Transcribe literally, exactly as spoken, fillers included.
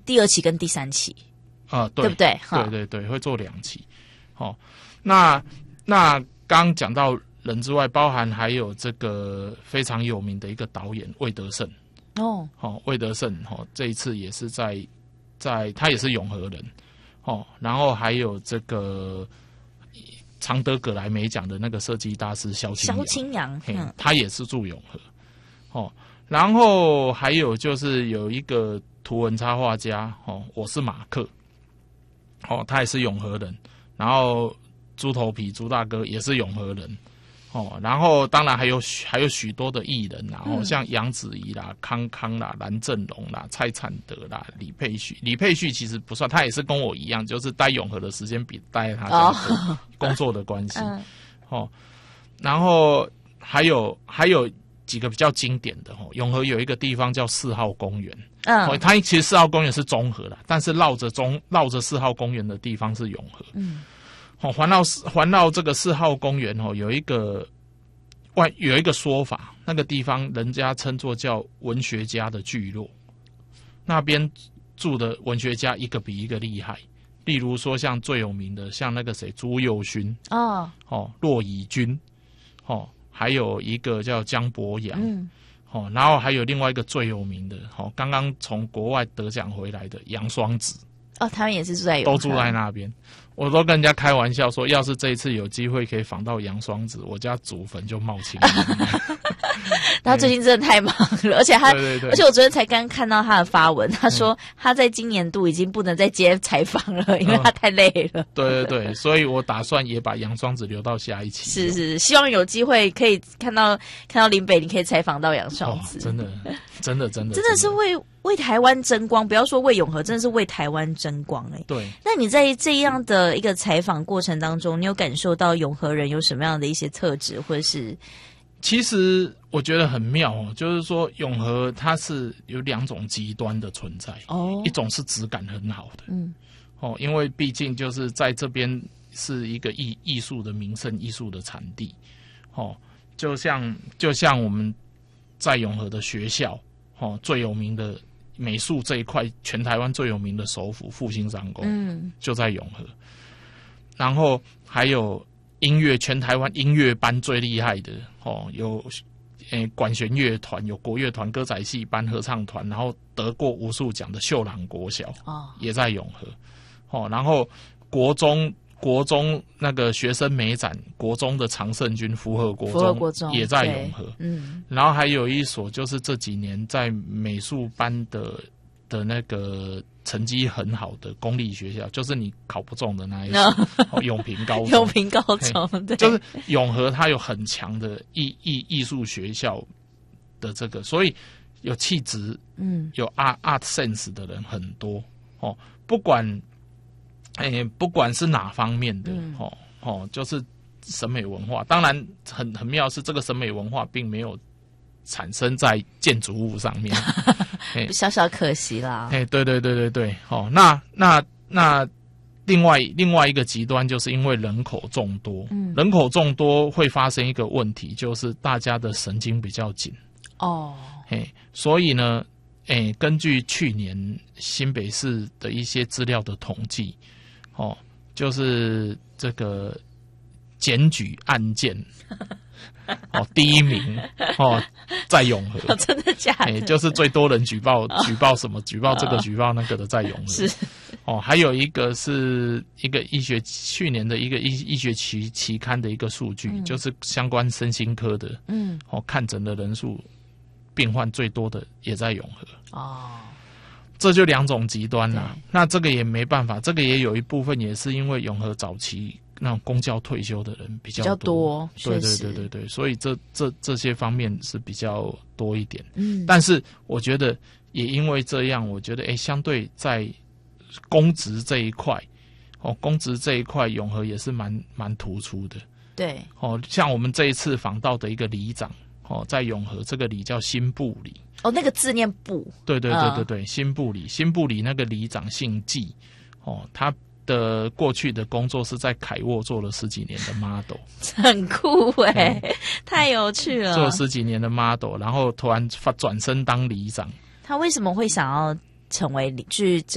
第二期跟第三期啊、呃，对， 对不对？ 对对对，会做两期。哦，那那刚讲到人之外，包含还有这个非常有名的一个导演魏德胜。 哦， 哦，魏德胜，哦，这一次也是在在他也是永和人。哦，然后还有这个常得葛莱美奖的那个设计大师萧清扬，萧清扬，嗯， 他也是住永和。哦，然后还有就是有一个图文插画家，哦，我是马克，哦，他也是永和人。然后猪头皮猪大哥也是永和人。哦，然后当然还有还有许多的艺人啦，哦，像杨子怡啦、康康啦、蓝正龙啦、蔡灿德啦、李佩旭。李佩旭其实不算，他也是跟我一样，就是待永和的时间比待他家多，工作的关系。哦, 哦，然后还有还有几个比较经典的哦，永和有一个地方叫四号公园。嗯，哦，它其实四号公园是中和啦，但是绕着中绕着四号公园的地方是永和。嗯。哦，环绕环绕这个四号公园哦，有一个外有一个说法，那个地方人家称作叫文学家的聚落，那边住的文学家一个比一个厉害。例如说，像最有名的，像那个谁朱佑勋哦，哦，骆以军哦，还有一个叫江伯洋，嗯，哦，然后还有另外一个最有名的，哦，刚刚从国外得奖回来的杨双子哦，他们也是住在永和， 都住在那边。我都跟人家开玩笑说，要是这一次有机会可以访到杨双子，我家祖坟就冒青烟。 他最近真的太忙了，而且他， 对对对， 而且我昨天才刚看到他的发文，他说他在今年度已经不能再接采访了，嗯，因为他太累了。 对对对，所以我打算也把杨双子留到下一期。 是是，希望有机会可以看到看到林北，你可以采访到杨双子。 哦，真的，真的，真的， 真的是为为台湾争光，不要说为永和，真的是为台湾争光哎，欸。 对。 那你在这样的一个采访过程当中，你有感受到永和人有什么样的一些特质，或者是？ 其实我觉得很妙哦，就是说永和它是有两种极端的存在哦，一种是质感很好的，嗯，哦，因为毕竟就是在这边是一个艺艺术的名胜、艺术的产地，哦，就像就像我们在永和的学校，哦，最有名的美术这一块，全台湾最有名的首府复兴商工，嗯，就在永和，然后还有。音乐全台湾音乐班最厉害的哦，有诶管弦乐团，有国乐团、歌仔戏班、合唱团，然后得过无数奖的秀朗国小哦，也在永和哦。然后国中国中那个学生美展，国中的常胜军福和国中, 国中也在永和，嗯。然后还有一所就是这几年在美术班的的那个。成绩很好的公立学校，就是你考不中的那一所、no. 哦、永平高中。 永平高中，对， 就是永和，它有很强的艺艺艺术学校的这个，所以有气质，嗯，有 art art sense 的人很多哦。不管，哎、欸，不管是哪方面的，嗯、哦哦，就是审美文化。当然很很妙是，这个审美文化并没有产生在建筑物上面。 小小可惜啦。 哎，对对对对对，哦，那那那另外另外一个极端，就是因为人口众多，嗯，人口众多会发生一个问题，就是大家的神经比较紧哦，哎，所以呢，哎，根据去年新北市的一些资料的统计，哦，就是这个检举案件。哦，第一名哦，在永和， 哦、真的假的？ 欸、就是最多人举报、哦、举报什么，举报这个、哦、举报那个的，在永和是哦。还有一个是一个医学去年的一个医医学期期刊的一个数据、嗯，就是相关身心科的，嗯，哦，看诊的人数，病患最多的也在永和哦。这就两种极端啦。那这个也没办法，这个也有一部分也是因为永和早期。那种公教退休的人比较多， 比较多， 对对对对对，所以这这这些方面是比较多一点。嗯，但是我觉得也因为这样，我觉得哎，相对在公职这一块，哦，公职这一块永和也是蛮蛮突出的。 对， 哦，像我们这一次访到的一个里长，哦，在永和这个里叫新部里。 哦，那个字念部。对对对对对，嗯、新部里，新部里那个里长姓纪，哦，他。的过去的工作是在凯沃做了十几年的 model， 很酷哎、欸嗯，太有趣了。 做了十几年的 model， 然后突然发转身当里长。 他为什么会想要成为去